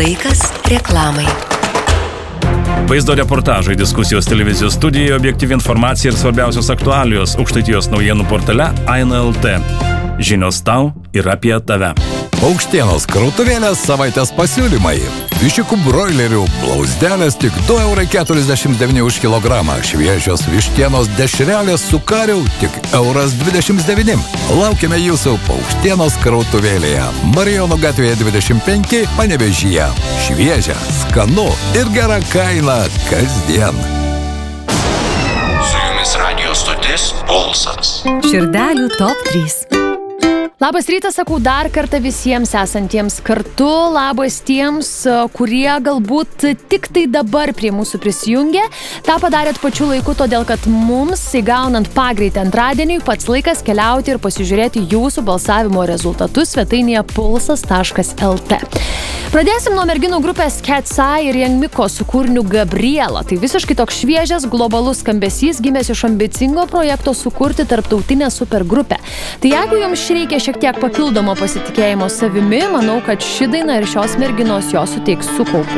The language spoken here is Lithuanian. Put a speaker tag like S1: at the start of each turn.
S1: Laikas reklamai.
S2: Vaizdo reportažai, diskusijos televizijos studijoje, objektyvi informacija ir svarbiausios aktualijos Aukštaitijos naujienų portale Aina LT. Žinios tau ir apie tave.
S3: Paukštienos krautuvėlės savaitės pasiūlymai. Viščiukų broilerių blauzdelės tik 2,49 € už kilogramą. Šviežios vištienos dešrelės su kariu tik 1,29 €. Laukiame jūsų Paukštienos krautuvėlėje. Marijonų gatvėje 25, Panevėžyje. Šviežia, skanu ir gera kaina kasdien.
S4: Su jumis radijo stotis Pulsas.
S1: Širdelių top 3.
S5: Labas rytas, sakau dar kartą visiems esantiems kartu, labas tiems, kurie galbūt tik tai dabar prie mūsų prisijungė. Ta padarėt pačiu laiku, todėl kad mums, įgaunant pagreitį antradieniui, pats laikas keliauti ir pasižiūrėti jūsų balsavimo rezultatus svetainėje pulsas.lt. Pradėsim nuo merginų grupės Cat's Eye ir Young Miko su kūriniu Gabriela. Tai visiškai toks šviežias, globalus skambesys gimęs iš ambicingo projekto sukurti tarptautinę supergrupę. Tai jeigu jums reikia šiek tiek papildomo pasitikėjimo savimi, manau, kad ši daina ir šios merginos jo suteiks su kaupu.